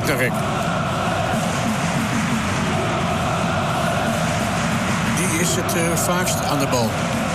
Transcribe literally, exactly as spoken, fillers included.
Bednarek. Die is het uh, vaakst aan de bal.